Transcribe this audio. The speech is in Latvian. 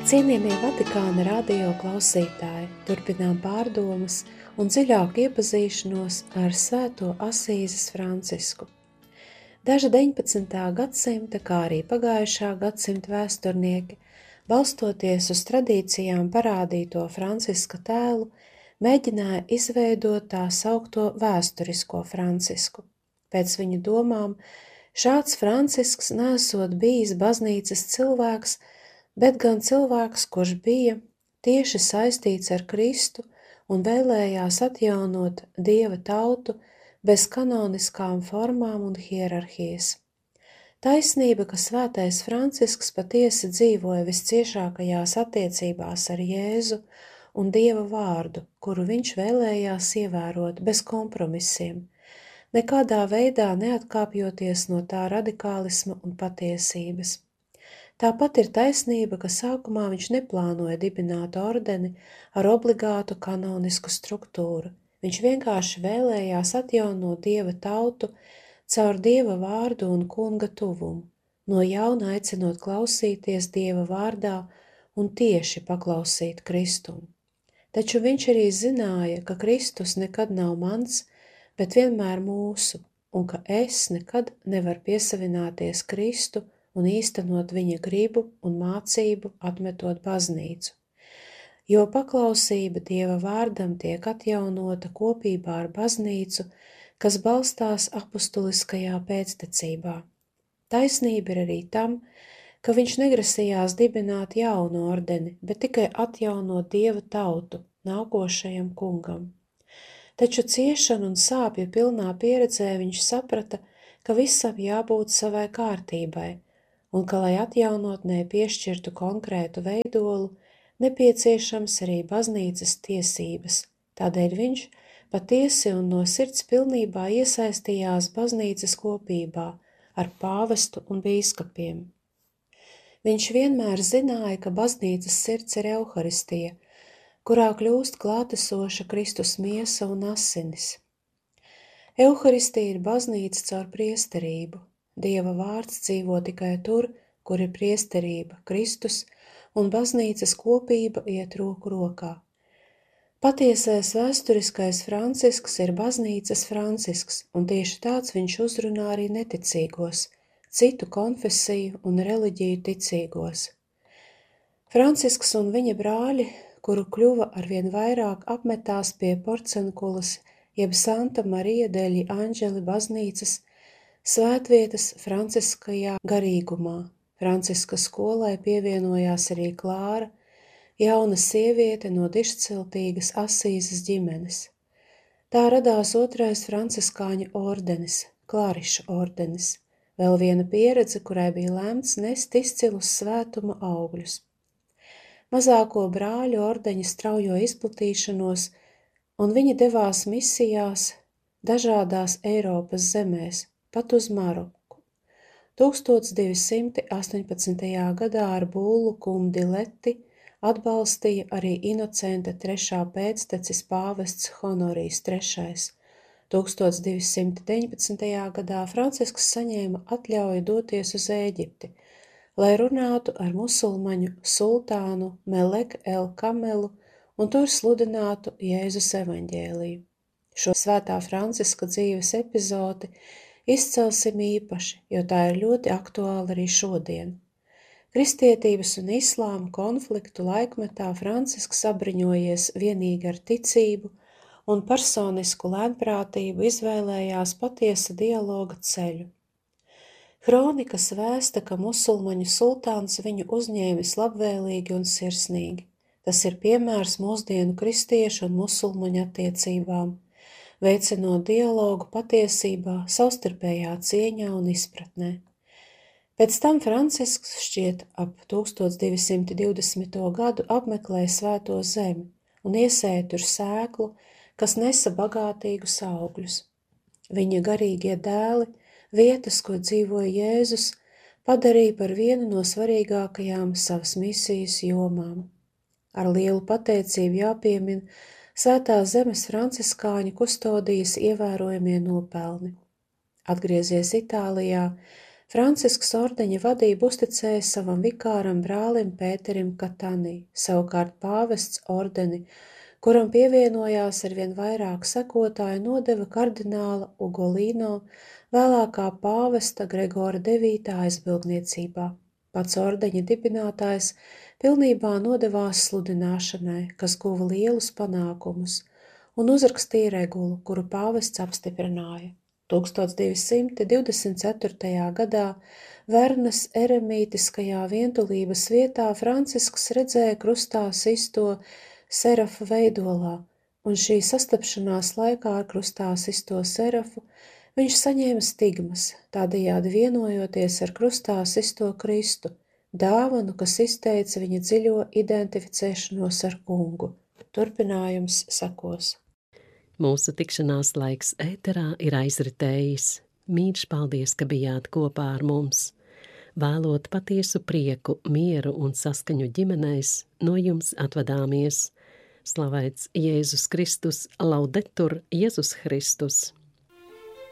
Cienījamie Vatikāna radio klausītāji, turpinām pārdomas un dziļāku iepazīšanos ar Svēto Asīzes Francisku. Daži 19. gadsimta, kā arī pagājušā gadsimta vēsturnieki, balstoties uz tradīcijām parādīto Franciska tēlu, mēģināja izveidot tā saukto vēsturisko Francisku. Pēc viņu domām, šāds Francisks nesot bijis baznīcas cilvēks, bet gan cilvēks, kurš bija tieši saistīts ar Kristu un vēlējās atjaunot Dieva tautu bez kanoniskām formām un hierarhijas. Taisnība, ka svētais Francisks patiesi dzīvoja visciešākajās attiecībās ar Jēzu un Dieva vārdu, kuru viņš vēlējās ievērot bez kompromisiem, nekādā veidā neatkāpjoties no tā radikālisma un patiesības. Tāpat ir taisnība, ka sākumā viņš neplānoja dibināt ordeni ar obligātu kanonisku struktūru. Viņš vienkārši vēlējās atjaunot Dieva tautu caur Dieva vārdu un kunga tuvumu, no jauna aicinot klausīties Dieva vārdā un tieši paklausīt Kristumu. Taču viņš arī zināja, ka Kristus nekad nav mans, bet vienmēr mūsu, un ka es nekad nevaru piesavināties Kristu un īstenot viņa gribu un mācību atmetot baznīcu, jo paklausība Dieva vārdam tiek atjaunota kopībā ar baznīcu, kas balstās apustuliskajā pēctecībā. Taisnība ir arī tam, ka viņš negrasījās dibināt jaunu ordeni, bet tikai atjaunot Dieva tautu nākošajam kungam. Taču ciešanu un sāpju pilnā pieredzē viņš saprata, ka visam jābūt savai kārtībai, un ka, lai atjaunotnē piešķirtu konkrētu veidolu, nepieciešams arī baznīcas tiesības. Tādēļ viņš patiesi un no sirds pilnībā iesaistījās baznīcas kopībā ar pāvestu un bīskapiem. Viņš vienmēr zināja, ka baznīcas sirds ir Euharistija, kurā kļūst klātesoša Kristus miesa un asinis. Euharistija ir baznīca caur priesterību. Dieva vārds dzīvo tikai tur, kur ir priesterība, Kristus, un baznīcas kopība iet roku rokā. Patiesais vēsturiskais Francisks ir baznīcas Francisks, un tieši tāds viņš uzrunā arī neticīgos, citu konfesiju un reliģiju ticīgos. Francisks un viņa brāļi, kuru kļuva arvien vairāk, apmetās pie Porcenkulas, jeb Santa Marija degli Angeli baznīcas, svētvietas franciskajā garīgumā. Franciska skolai pievienojās arī Klāra, jauna sieviete no dižciltīgas Asīzes ģimenes. Tā radās otrais franciskāņu ordenis, Klārišu ordenis, vēl viena pieredze, kurai bija lemts nest izcilus svētuma augļus. Mazāko brāļu ordeņa straujo izplatīšanos, un viņi devās misijās dažādās Eiropas zemēs, pat uz Maroku. 1218. gadā ar bullu Cum Dileti atbalstīja arī Inocenta III pēctecis pāvests Honorijs III. 1219. gadā Francisks saņēma atļauju doties uz Ēģipti, lai runātu ar musulmaņu sultānu Melek el Kamelu un tur sludinātu Jēzus evaņģēliju. Šo svētā Franciska dzīves epizodi izcelsim īpaši, jo tā ir ļoti aktuāla arī šodien. Kristietības un islāma konfliktu laikmetā Francisks apbruņojies vienīgi ar ticību un personisku lēnprātību izvēlējās patiesa dialoga ceļu. Kronikas vēsta, ka musulmaņu sultāns viņu uzņēmis labvēlīgi un sirsnīgi. Tas ir piemērs mūsdienu kristiešu un musulmaņu attiecībām, veicinot dialogu patiesībā, savstarpējā cieņā un izpratnē. Pēc tam Francisks šķiet ap 1220. gadu apmeklēja Svēto zemi un iesēja tur sēklu, kas nesa bagātīgus augļus. Viņa garīgie dēli, vietas, kur dzīvoja Jēzus, padarīja par vienu no svarīgākajām savas misijas jomām. Ar lielu pateicību jāpiemina Svētās zemes franciskāņu kustodijas ievērojamie nopelni. Atgriezies Itālijā, Francisks ordeņa vadību uzticēja savam vikāram brālim Pēterim Katanī, savukārt pāvests ordeni, kuram pievienojās arvien vairāk sekotāju, nodeva kardināla Ugolino, vēlākā pāvesta Gregora IX aizbildniecībā. Pats ordeņa dibinātājs pilnībā nodevās sludināšanai, kas guva lielus panākumus, un uzrakstīja regulu, kuru pāvests apstiprināja. 1224. gadā Vernas eremītiskajā vientulības vietā Francisks redzēja krustā sisto serafu veidolā, un šī sastapšanās laikā ar krustā sisto serafu viņš saņēma stigmas, tādējādi vienojoties ar krustā sisto Kristu, dāvanu, kas izteica viņa dziļo identificēšanos ar kungu. Turpinājums sekos. Mūsu tikšanās laiks ēterā ir aizritējis. Mīļš paldies, ka bijāt kopā ar mums. Vēlot patiesu prieku, mieru un saskaņu ģimenēs, no jums atvadāmies. Slavēts Jēzus Kristus, laudetur Jēzus Kristus!